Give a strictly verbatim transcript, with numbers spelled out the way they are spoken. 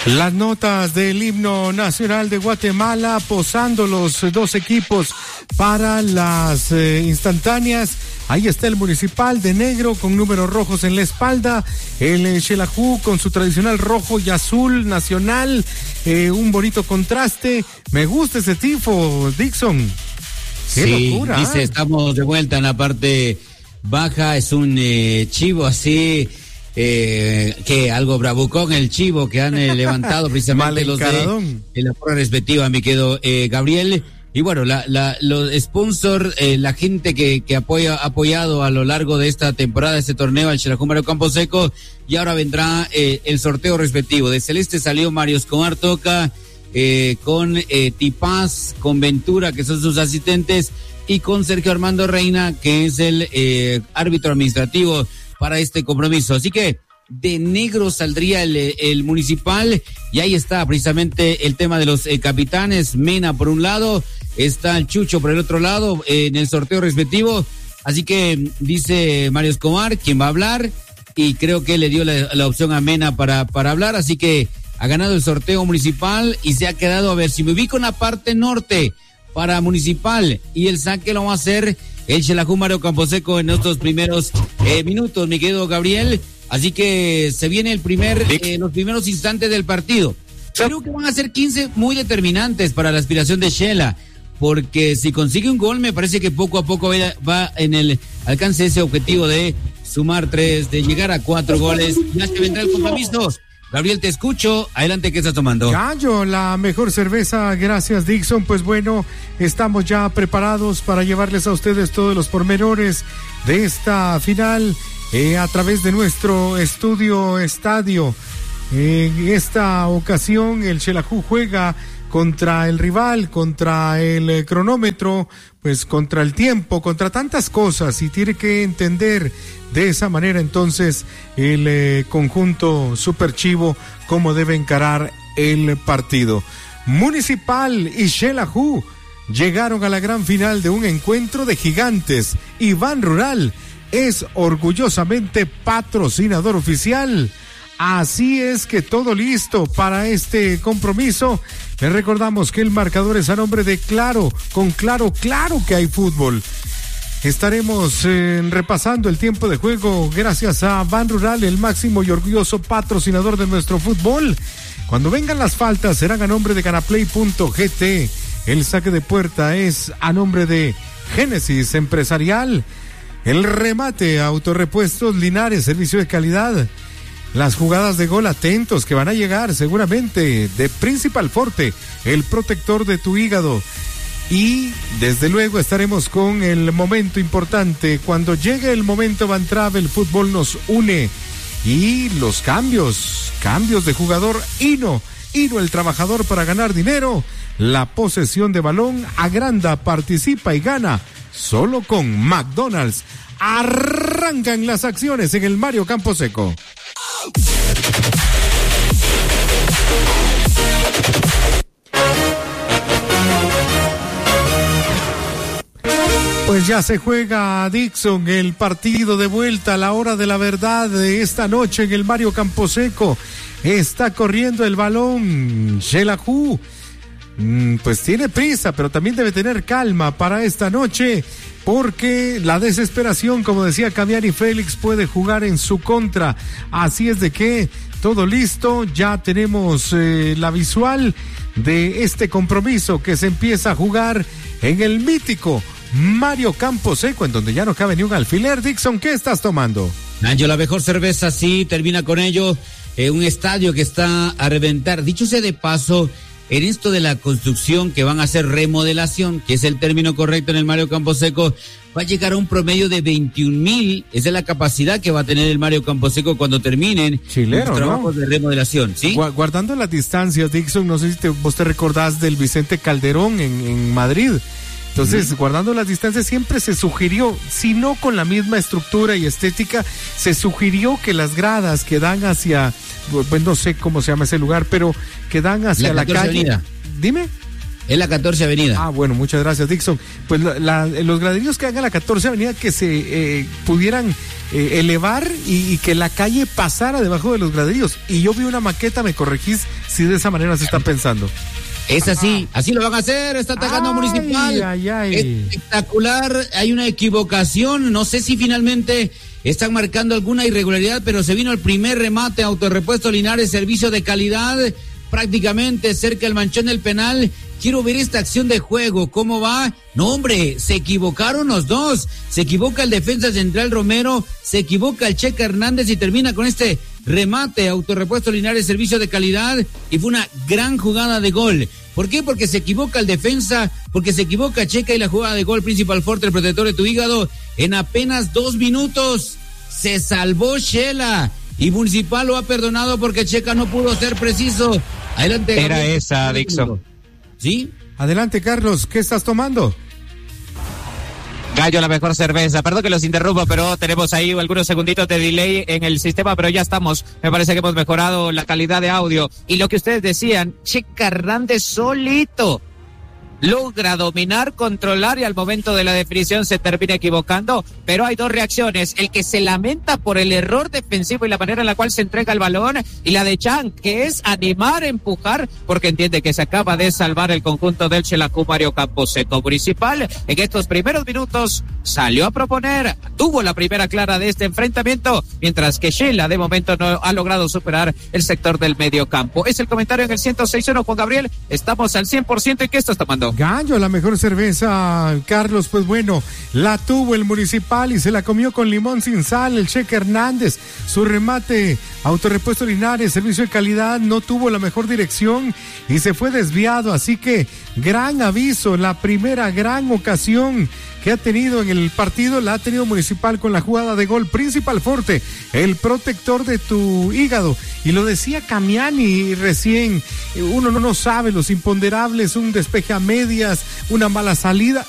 Las notas del himno nacional de Guatemala, posando los dos equipos para las eh, instantáneas. Ahí está el Municipal de negro con números rojos en la espalda, el Xelajú con su tradicional rojo y azul nacional, eh, un bonito contraste. Me gusta ese tifo, Dixon. Qué sí, locura. Dice, ¿eh? Estamos de vuelta en la parte baja, es un eh, chivo así, eh, que algo bravucón el chivo que han eh, levantado precisamente los de, de la porra respectiva, mi querido eh, Gabriel. Y bueno, la, la, los sponsors, eh, la gente que, que apoya, ha apoyado a lo largo de esta temporada, este torneo, al Xelajú Mario Camposeco, y ahora vendrá eh, el sorteo respectivo. De Celeste salió Mario Escobar Toca, eh, con eh, Tipaz, con Ventura, que son sus asistentes, y con Sergio Armando Reina, que es el eh, árbitro administrativo para este compromiso. Así que de negro saldría el, el Municipal, y ahí está precisamente el tema de los eh, capitanes. Mena por un lado, está el Chucho por el otro lado, eh, en el sorteo respectivo. Así que dice Mario Escobar quién va a hablar, y creo que le dio la, la opción a Mena para, para hablar. Así que ha ganado el sorteo Municipal y se ha quedado, a ver, si me ubico en la parte norte para Municipal, y el saque lo va a hacer el Xelajú Mario Camposeco en estos primeros eh, minutos, mi querido Gabriel. Así que se viene el primer, eh, los primeros instantes del partido. Creo que van a ser quince muy determinantes para la aspiración de Xela, porque si consigue un gol, me parece que poco a poco va, va en el alcance ese objetivo de sumar tres, de llegar a cuatro goles. Ya se vendrá el compromiso. Gabriel, te escucho. Adelante, ¿qué estás tomando? Gallo, la mejor cerveza. Gracias, Dixon. Pues bueno, estamos ya preparados para llevarles a ustedes todos los pormenores de esta final eh, a través de nuestro estudio estadio. En esta ocasión, el Xelajú juega contra el rival, contra el eh, cronómetro, pues contra el tiempo, contra tantas cosas, y tiene que entender de esa manera entonces el eh, conjunto Super Chivo cómo debe encarar el partido. Municipal y Xelajú llegaron a la gran final de un encuentro de gigantes, y Ban Rural es orgullosamente patrocinador oficial. Así es que todo listo para este compromiso. Les recordamos que el marcador es a nombre de Claro. Con Claro, claro que hay fútbol. Estaremos eh, repasando el tiempo de juego gracias a Ban Rural, el máximo y orgulloso patrocinador de nuestro fútbol. Cuando vengan las faltas serán a nombre de Ganaplay punto g t. El saque de puerta es a nombre de Génesis Empresarial. El remate, Autorepuestos Linares, servicio de calidad. Las jugadas de gol, atentos, que van a llegar seguramente, de Principal Forte, el protector de tu hígado. Y desde luego estaremos con el momento importante. Cuando llegue el momento Van Travel, fútbol nos une. Y los cambios, cambios de jugador. Hino, Hino el trabajador para ganar dinero. La posesión de balón agranda, participa y gana solo con McDonald's. Arrancan las acciones en el Mario Camposeco. Pues ya se juega, Dixon, el partido de vuelta a la hora de la verdad de esta noche en el Mario Camposeco. Está corriendo el balón Xelajú. Pues tiene prisa, pero también debe tener calma para esta noche, porque la desesperación, como decía Camiani Félix, puede jugar en su contra. Así es de que todo listo, ya tenemos eh, la visual de este compromiso que se empieza a jugar en el mítico Mario Camposeco, en donde ya no cabe ni un alfiler. Dixon, ¿qué estás tomando? Nacho, la mejor cerveza, sí, termina con ello. Eh, un estadio que está a reventar. Dicho sea de paso, en esto de la construcción que van a hacer remodelación, que es el término correcto en el Mario Camposeco, va a llegar a un promedio de veintiún mil. Esa es la capacidad que va a tener el Mario Camposeco cuando terminen Chilero, los trabajos, ¿no?, de remodelación, ¿sí? Guardando las distancias, Dixon, no sé si te, vos te recordás del Vicente Calderón en, en Madrid. Entonces, uh-huh. guardando las distancias, siempre se sugirió, si no con la misma estructura y estética, se sugirió que las gradas que dan hacia, pues no sé cómo se llama ese lugar, pero que dan hacia la, la calle. Avenida. Dime. Es la catorce Avenida. Ah, bueno, muchas gracias, Dixon. Pues la, la, los graderíos que hagan la catorce Avenida que se eh, pudieran eh, elevar y, y que la calle pasara debajo de los graderíos. Y yo vi una maqueta, me corregís si de esa manera se está pensando. Es así, así lo van a hacer, está atacando ay, Municipal. Ay, ay. Espectacular, hay una equivocación, no sé si finalmente están marcando alguna irregularidad, pero se vino el primer remate, Autorepuesto Linares, servicio de calidad, prácticamente cerca del manchón del penal. Quiero ver esta acción de juego, ¿cómo va? No, hombre, se equivocaron los dos. Se equivoca el defensa central Romero, se equivoca el Checa Hernández y termina con este remate, Autorepuesto Linares, servicio de calidad, y fue una gran jugada de gol. ¿Por qué? Porque se equivoca el defensa, porque se equivoca Checa y la jugada de gol Principal Forte, el protector de tu hígado. En apenas dos minutos se salvó Shela y Municipal lo ha perdonado porque Checa no pudo ser preciso. Adelante. Era Gabriel. Esa, Dixon. ¿Sí? Adelante, Carlos, ¿qué estás tomando? Gallo, la mejor cerveza. Perdón que los interrumpo, pero tenemos ahí algunos segunditos de delay en el sistema, pero ya estamos. Me parece que hemos mejorado la calidad de audio. Y lo que ustedes decían, Checa Hernández solito logra dominar, controlar y al momento de la definición se termina equivocando, pero hay dos reacciones, el que se lamenta por el error defensivo y la manera en la cual se entrega el balón, y la de Chan, que es animar, empujar, porque entiende que se acaba de salvar el conjunto del Xelajú Mario Camposeco. Municipal en estos primeros minutos salió a proponer, tuvo la primera clara de este enfrentamiento, mientras que Shela de momento no ha logrado superar el sector del medio campo. Es el comentario en el ciento seis punto uno, Juan Gabriel, estamos al cien por ciento. ¿Y qué estás tomando? Gallo, la mejor cerveza, Carlos, pues bueno, la tuvo el Municipal y se la comió con limón sin sal, el Checa Hernández, su remate, Autorepuesto Linares, servicio de calidad, no tuvo la mejor dirección y se fue desviado, así que gran aviso, la primera gran ocasión que ha tenido en el partido, la ha tenido Municipal con la jugada de gol Principal Forte, el protector de tu hígado, y lo decía Camiani recién, uno no, no sabe los imponderables, un despeje a medias, una mala salida,